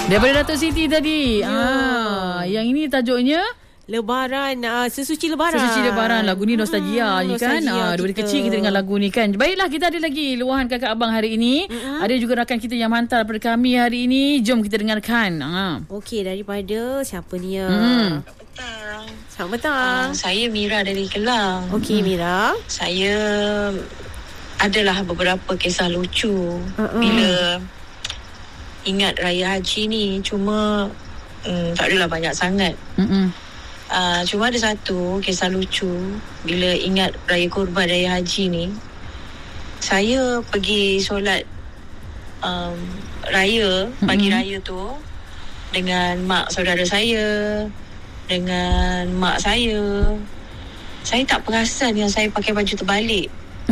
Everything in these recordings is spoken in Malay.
Daripada Datuk Siti tadi. Yang ini tajuknya Lebaran, Sesuci Lebaran. Sesuci Lebaran. Lagu ni nostalgia ni kan. Daripada kecil kita dengar lagu ni kan. Baiklah, kita ada lagi luahan kakak abang hari ini. Ada juga rakan kita yang hantar daripada kami hari ini. Jom kita dengarkan. Okey, daripada siapa ni ya? Petang. Selamat petang. Saya Mira dari Kelang. Okey, Mira. Saya adalah beberapa kisah lucu bila ingat Raya Haji ni. Cuma tak adalah banyak sangat. Cuma ada satu kisah lucu bila ingat Raya Korban, Raya Haji ni. Saya pergi solat Raya, pagi raya tu dengan mak saudara saya, dengan mak saya. Saya tak perasan yang saya pakai baju terbalik.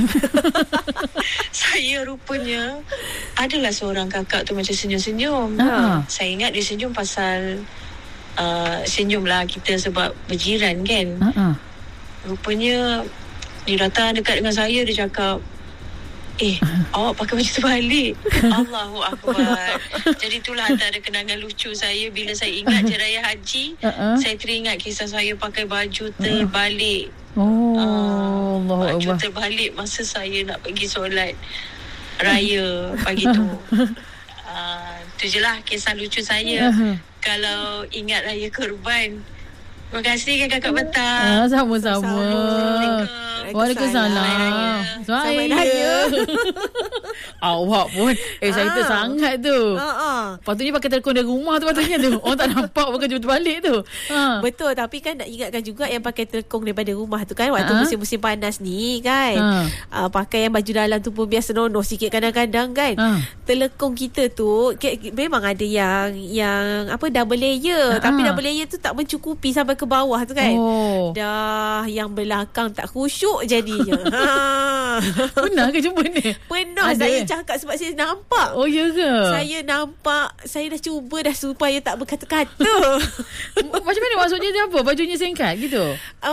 Saya rupanya adalah seorang kakak tu macam senyum-senyum. Saya ingat dia senyum pasal senyumlah kita sebab berjiran kan. Rupanya dia datang dekat dengan saya, dia cakap, awak pakai baju terbalik. Allahu Akbar. Jadi itulah antara kenangan lucu saya. Bila saya ingat je Raya Haji, saya teringat kisah saya pakai baju terbalik. Baju terbalik masa saya nak pergi solat Raya pagi tu. Itu je lah kisah lucu saya kalau ingat Raya Korban. Terima kasih kan kakak Petang. Sama-sama. Waalaikumsalam. Selamat Raya. Awak pun excited sangat tu. Patutnya pakai telefon dari rumah tu patutnya tu. Orang tak nampak pakai baju terbalik tu. Betul, tapi kan nak ingatkan juga yang pakai telekong daripada rumah tu kan, waktu musim-musim panas ni kan. Pakai yang baju dalam tu pun biar senonoh sikit kadang-kadang kan. Telekong kita tu memang ada yang apa double layer, tapi double layer tu tak mencukupi sampai ke bawah tu kan. Dah yang belakang tak khusyuk jadinya. Pernah ke jumpa ni? Pernah. Saya cakap sebab saya nampak. Oh ya ke? Saya nampak. Saya dah cuba dah supaya tak berkata-kata. Macam mana maksudnya dia apa? Bajunya singkat gitu?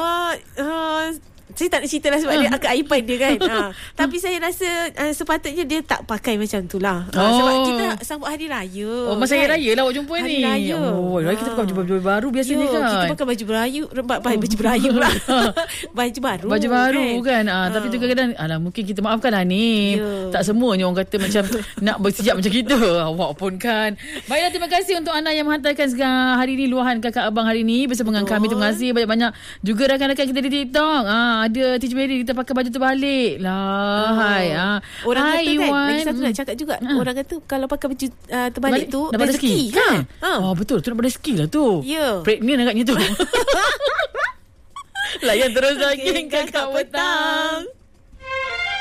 Saya tak nak cerita lah sebab dia agak aiban dia kan. Tapi saya rasa sepatutnya dia tak pakai macam tu lah. Sebab kita sambut hari raya. Masa kan? hari raya lah awak jumpa hari ni. Raya. Kita pakai baju baru biasanya kan. Kita pakai baju berayu. Baju berayu lah. Baju baru. Baju baru kan. Tapi tu kadang-kadang mungkin kita maafkan lah ni. Tak semuanya orang kata macam nak bersijap macam kita. Awak pun kan. Baiklah, terima kasih untuk anda yang menghantarkan hari ni luahan kakak abang hari ni bersama dengan kami. Terima kasih banyak-banyak. Juga rakan-rakan kita di TikTok. Ada Teacher Mary, kita pakai baju terbalik lah. Orang kata kan, lagi satu nak cakap juga, orang kata kalau pakai baju terbalik tu dapat rezeki kan. Betul, tu dapat rezeki lah tu. Pregnant agaknya tu. Layan terus lagi kakak petang.